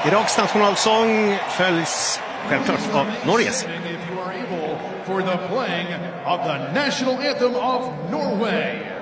Iraks nationalsång följs självklart av Norges. For the playing of the national anthem of Norway.